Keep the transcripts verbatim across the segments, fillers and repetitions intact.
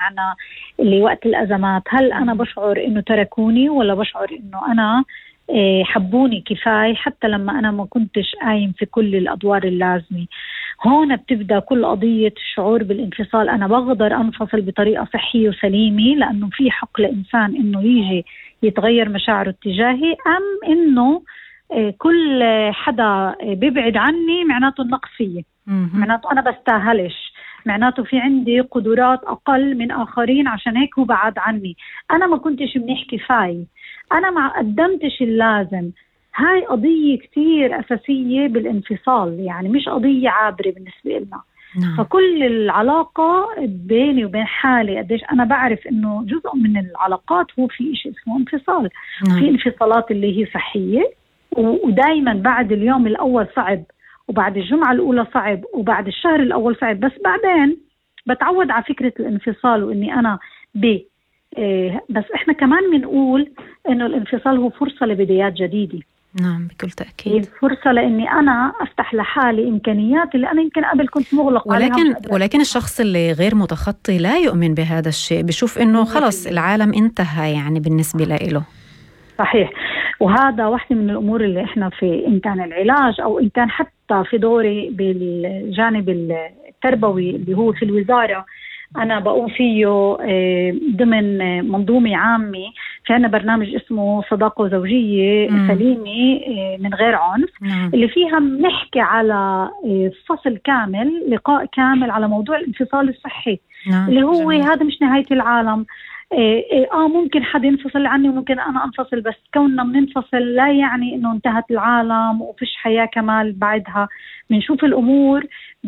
بمعنى اللي وقت الأزمات هل أنا بشعر إنه تركوني ولا بشعر إنه أنا حبوني كفاية حتى لما أنا ما كنتش قايم في كل الأدوار اللازمة. هون بتبدأ كل قضية الشعور بالانفصال. أنا بقدر أنفصل بطريقة صحية وسليمة لأنه في حق لإنسان إنه يجي يتغير مشاعره اتجاهي، أم إنه كل حدا بيبعد عني معناته النقص فيه، معناته أنا بستاهلش، معناته في عندي قدرات أقل من آخرين عشان هيك هو بعد عني، أنا ما كنتش منيح كفاية، أنا ما قدمتش اللازم. هاي قضية كتير أساسية بالانفصال، يعني مش قضية عابرة بالنسبة لنا. نعم. فكل العلاقة بيني وبين حالي قديش أنا بعرف إنه جزء من العلاقات هو في إشي اسمه انفصال. نعم. في انفصالات اللي هي صحية، ودايما بعد اليوم الأول صعب، وبعد الجمعة الأولى صعب، وبعد الشهر الأول صعب، بس بعدين بتعود على فكرة الانفصال وإني أنا ب إيه. بس إحنا كمان بنقول إنه الانفصال هو فرصة لبدايات جديدة. نعم بكل تأكيد. فرصة لإني أنا أفتح لحالي إمكانيات اللي أنا يمكن قبل كنت مغلق عليها. ولكن ولكن الشخص اللي غير متخطي لا يؤمن بهذا الشيء، بشوف إنه خلص العالم انتهى يعني بالنسبة له. صحيح. وهذا واحدة من الأمور اللي إحنا في إن كان العلاج أو إن كان حتى في دوري بالجانب التربوي اللي هو في الوزارة أنا بقوم فيه ضمن منظومة عامة. في عنا برنامج اسمه صداقة زوجية مم. سليمة من غير عنف مم. اللي فيها بنحكي على فصل كامل، لقاء كامل على موضوع الانفصال الصحي مم. اللي هو جميل. هذا مش نهاية العالم. آه ممكن حد ينفصل عني وممكن أنا أنفصل، بس كوننا بننفصل لا يعني إنه انتهت العالم وفيش حياة كمال بعدها. بنشوف الأمور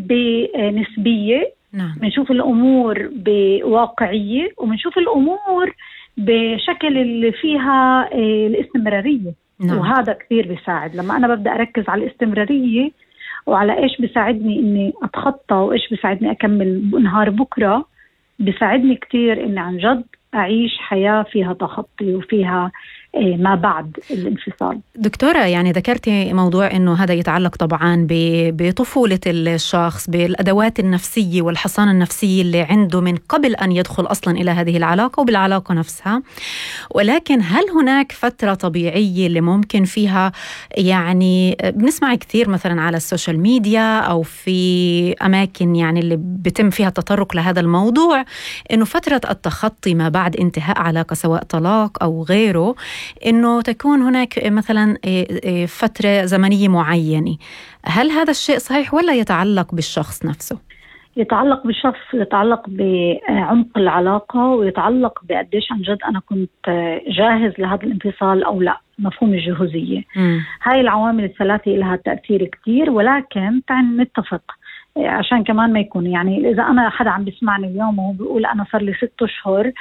بنسبية، نعم. بنشوف الأمور بواقعية، وبنشوف الأمور بشكل اللي فيها الاستمرارية. نعم. وهذا كثير بيساعد لما أنا ببدأ أركز على الاستمرارية وعلى إيش بيساعدني إني أتخطى وإيش بيساعدني أكمل نهار بكرة. بيساعدني كثير إني عن جد أعيش حياة فيها تخطي وفيها ما بعد الانفصال. دكتورة، يعني ذكرتي موضوع أنه هذا يتعلق طبعا بطفولة الشخص، بالأدوات النفسية والحصان النفسي اللي عنده من قبل أن يدخل أصلا إلى هذه العلاقة وبالعلاقة نفسها. ولكن هل هناك فترة طبيعية اللي ممكن فيها، يعني بنسمع كثير مثلا على السوشيال ميديا أو في أماكن يعني اللي بتم فيها التطرق لهذا الموضوع، أنه فترة التخطي ما بعد انتهاء علاقة سواء طلاق أو غيره، إنه تكون هناك مثلا فترة زمنية معينة. هل هذا الشيء صحيح ولا يتعلق بالشخص نفسه؟ يتعلق بالشخص، يتعلق بعمق العلاقة، ويتعلق بقديش عن جد أنا كنت جاهز لهذا الانفصال أو لا. مفهوم الجهوزية. م. هاي العوامل الثلاثة لها تأثير كتير، ولكن تعال نتفق عشان كمان ما يكون، يعني إذا أنا حدا عم بيسمعني اليوم وهو بيقول أنا صار لي ست أشهر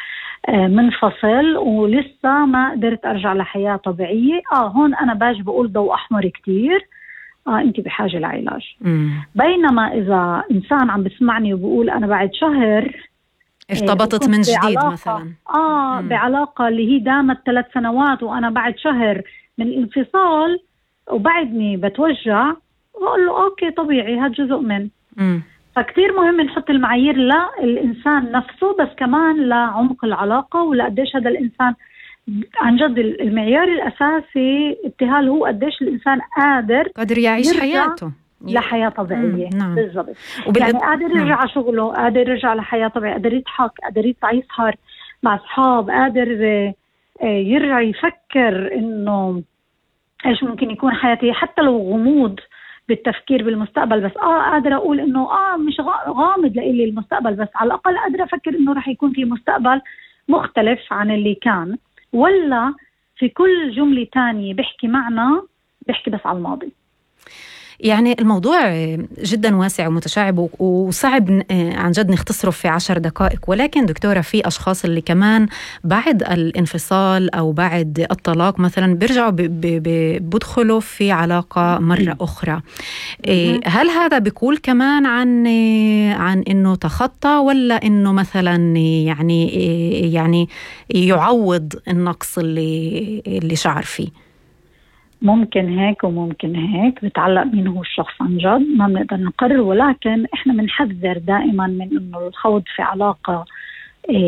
منفصل ولسه ما قدرت أرجع لحياة طبيعية، آه هون أنا باجي بقول ضوء أحمر كتير، آه أنت بحاجة لعلاج. مم. بينما إذا إنسان عم بسمعني وبقول أنا بعد شهر ارتبطت من جديد مثلا، آه مم. بعلاقة اللي هي دامت ثلاث سنوات وأنا بعد شهر من الانفصال وبعدني بتوجع، بقول له أوكي طبيعي، هذا جزء من مم. فكتير مهم نحط المعايير للإنسان نفسه، بس كمان لعمق العلاقة ولقديش هذا الإنسان عن جد. المعيار الأساسي ابتهال هو قديش الإنسان قادر قادر يعيش حياته لحياة طبيعية. نعم. بالضبط. يعني قادر يرجع نعم. شغله، قادر يرجع لحياة طبيعية، قادر يضحك، قادر يطلع يسهر مع أصحاب، قادر يرجع يفكر إنه إيش ممكن يكون حياتي، حتى لو غموض بالتفكير بالمستقبل، بس آه قادرة أقول إنه آه مش غامض لإلي المستقبل، بس على الأقل قادرة أفكر إنه رح يكون في مستقبل مختلف عن اللي كان. ولا في كل جملة تانية بحكي معنا بحكي بس على الماضي. يعني الموضوع جدا واسع ومتشعب وصعب عن جد نختصره في عشر دقائق. ولكن دكتورة، في أشخاص اللي كمان بعد الانفصال أو بعد الطلاق مثلا بيرجعوا بيدخلوا في علاقة مرة أخرى. هل هذا بيقول كمان عن عن إنه تخطى، ولا إنه مثلا يعني يعني يعوض النقص اللي اللي شعر فيه؟ ممكن هيك وممكن هيك، بتعلق مين هو الشخص عن جد، ما بنقدر نقرر. ولكن احنا بنحذر دائما من انه الخوض في علاقة